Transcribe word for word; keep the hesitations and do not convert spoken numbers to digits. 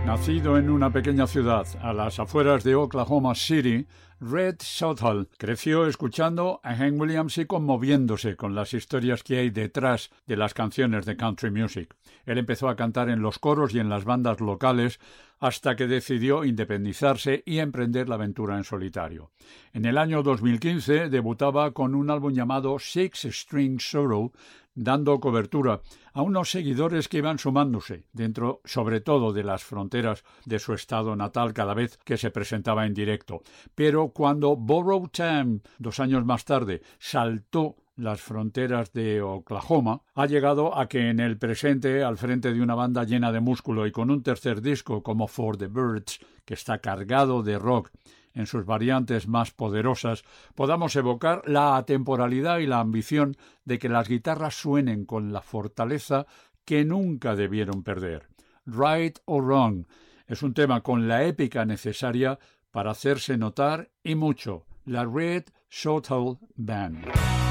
Nacido en una pequeña ciudad a las afueras de Oklahoma City, Red Southall creció escuchando a Hank Williams y conmoviéndose con las historias que hay detrás de las canciones de country music. Él empezó a cantar en los coros y en las bandas locales hasta que decidió independizarse y emprender la aventura en solitario. En el año dos mil quince debutaba con un álbum llamado Six String Sorrow, dando cobertura a unos seguidores que iban sumándose dentro, sobre todo, de las fronteras de su estado natal cada vez que se presentaba en directo. Pero cuando Borrow Time, dos años más tarde, saltó las fronteras de Oklahoma, ha llegado a que en el presente, al frente de una banda llena de músculo y con un tercer disco como For the Birds, que está cargado de rock en sus variantes más poderosas, podamos evocar la atemporalidad y la ambición de que las guitarras suenen con la fortaleza que nunca debieron perder. Right or Wrong es un tema con la épica necesaria para hacerse notar y mucho. La Red Southall Band.